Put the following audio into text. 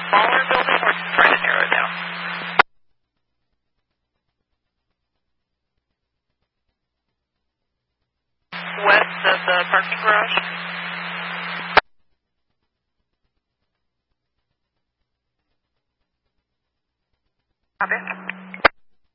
smaller building or just trying to narrow it down? West of the parking garage? Copy.